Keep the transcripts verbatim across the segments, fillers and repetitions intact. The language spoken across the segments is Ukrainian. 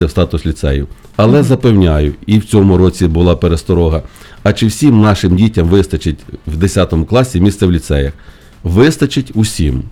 в статус ліцею. Але mm-hmm. запевняю, і в цьому році була пересторога, а чи всім нашим дітям вистачить в десятому класі місце в ліцеях? Вистачить усім.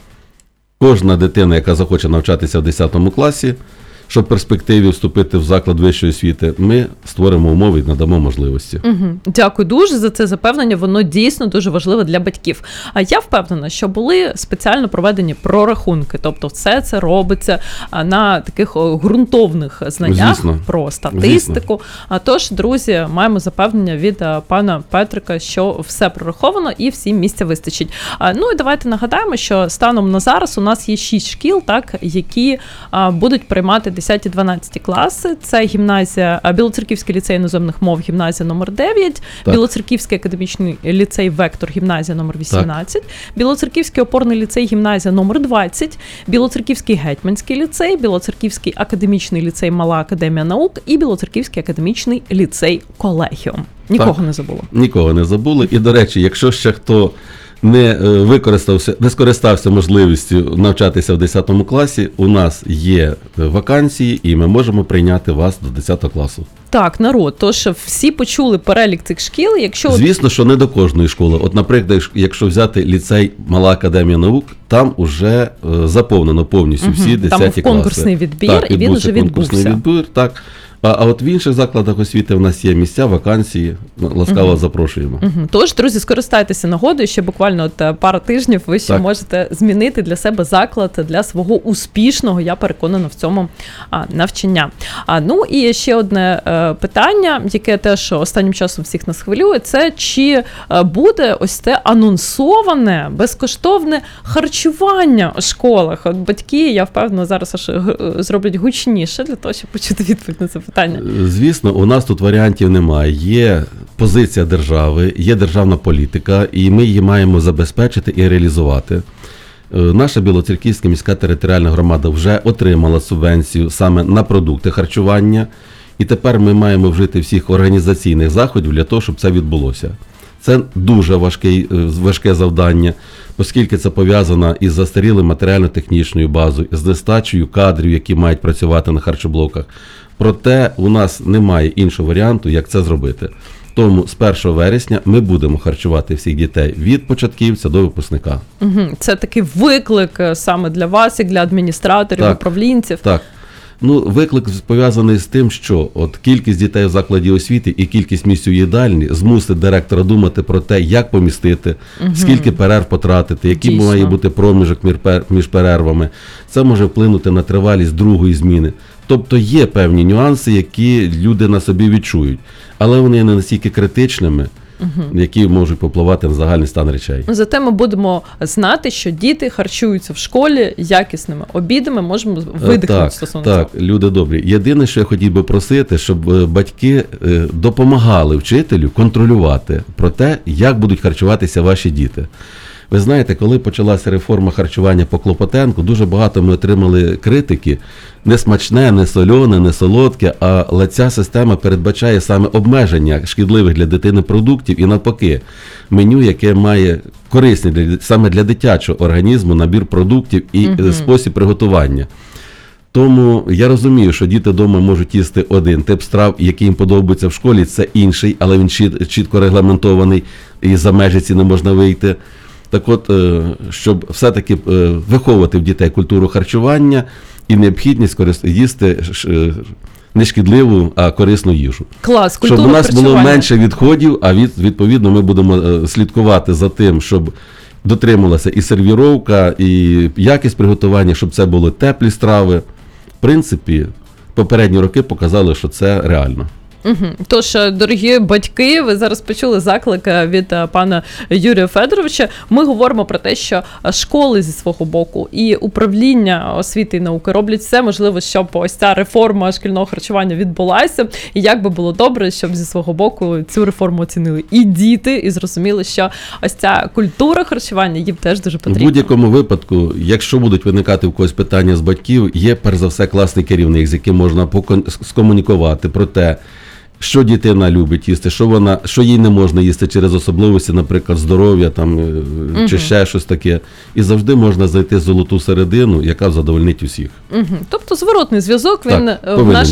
Кожна дитина, яка захоче навчатися в десятому класі, щоб в перспективі вступити в заклад вищої освіти, ми створимо умови і надамо можливості. Угу. Дякую дуже за це запевнення, воно дійсно дуже важливе для батьків. А я впевнена, що були спеціально проведені прорахунки, тобто все це робиться на таких ґрунтовних знаннях Звісно. про статистику. А тож, друзі, маємо запевнення від пана Петрика, що все прораховано і всім місця вистачить. Ну і давайте нагадаємо, що станом на зараз у нас є шість шкіл, так, які будуть приймати десяті-дванадцяті класи. Це гімназія, Білоцерківський ліцей іноземних мов, гімназія номер дев'ять, так. Білоцерківський академічний ліцей Вектор, гімназія номер вісімнадцять, так. Білоцерківський опорний ліцей, гімназія номер двадцять, Білоцерківський гетьманський ліцей, Білоцерківський академічний ліцей Мала академія наук і Білоцерківський академічний ліцей Колегіум. Нікого так. не забули. Нікого не забули. І, до речі, якщо ще хто не використався, не скористався можливістю навчатися в десятому класі, у нас є вакансії, і ми можемо прийняти вас до десятого класу. Так, народ, тож всі почули перелік цих шкіл, якщо... Звісно, що не до кожної школи. От, наприклад, якщо взяти ліцей Мала академія наук, там уже заповнено повністю всі угу, десяті класи. Там конкурсний відбір, так, і він уже відбувся. Конкурсний відбір, так. А, а от в інших закладах освіти в нас є місця, вакансії, ласкаво угу. запрошуємо. Угу. Тож, друзі, скористайтеся нагодою, ще буквально от пара тижнів ви ще так. можете змінити для себе заклад для свого успішного, я переконана, в цьому а, навчання. А, ну і ще одне е, питання, яке теж останнім часом всіх нас хвилює, це чи е, буде ось це анонсоване, безкоштовне харчування у школах. От батьки, я впевнена, зараз аж зроблять гучніше для того, щоб почути відповідь на це питання. Звісно, у нас тут варіантів немає. Є позиція держави, є державна політика, і ми її маємо забезпечити і реалізувати. Наша Білоцерківська міська територіальна громада вже отримала субвенцію саме на продукти харчування, і тепер ми маємо вжити всіх організаційних заходів для того, щоб це відбулося. Це дуже важке, важке завдання, оскільки це пов'язано із застарілою матеріально-технічною базою, з нестачею кадрів, які мають працювати на харчоблоках. Проте у нас немає іншого варіанту, як це зробити. Тому з першого вересня ми будемо харчувати всіх дітей від початківця до випускника. Угу. Це такий виклик саме для вас, як для адміністраторів, так, управлінців. Так. Ну, виклик пов'язаний з тим, що от кількість дітей в закладі освіти і кількість місць у їдальні змусить директора думати про те, як помістити, угу. скільки перерв потратити, який Дійсно. має бути проміжок між перервами. Це може вплинути на тривалість другої зміни. Тобто є певні нюанси, які люди на собі відчують, але вони не настільки критичними, угу. які можуть попливати на загальний стан речей. Зате ми будемо знати, що діти харчуються в школі якісними обідами, можемо видихнути так, стосовно так, цього. Люди добрі. Єдине, що я хотів би просити, щоб батьки допомагали вчителю контролювати про те, як будуть харчуватися ваші діти. Ви знаєте, коли почалася реформа харчування по Клопотенку, дуже багато ми отримали критики. Не смачне, не солене, не солодке, але ця система передбачає саме обмеження шкідливих для дитини продуктів і навпаки, меню, яке має корисний для, саме для дитячого організму набір продуктів і угу. спосіб приготування. Тому я розумію, що діти вдома можуть їсти один тип страв, який їм подобається в школі, це інший, але він чітко регламентований і за межі ці не можна вийти. Так от, щоб все-таки виховувати в дітей культуру харчування і необхідність їсти не шкідливу, а корисну їжу. Клас, культуру щоб у нас харчування. було менше відходів, а від, відповідно ми будемо слідкувати за тим, щоб дотримувалася і сервіровка, і якість приготування, щоб це були теплі страви. В принципі, попередні роки показали, що це реально. Угу. Тож, дорогі батьки, ви зараз почули заклик від пана Юрія Федоровича. Ми говоримо про те, що школи зі свого боку і управління освіти і науки роблять все можливе, щоб ось ця реформа шкільного харчування відбулася. І як би було добре, щоб зі свого боку цю реформу оцінили і діти, і зрозуміли, що ось ця культура харчування їм теж дуже потрібна. В будь-якому випадку, якщо будуть виникати в когось питання з батьків, є перш за все класний керівник, з яким можна скомунікувати про те, що дитина любить їсти, що вона, що їй не можна їсти через особливості, наприклад, здоров'я там, е, чи ще щось таке. І завжди можна знайти золоту середину, яка задовольнить усіх. Угу. Тобто зворотний зв'язок, він Так, е, в повинен нашій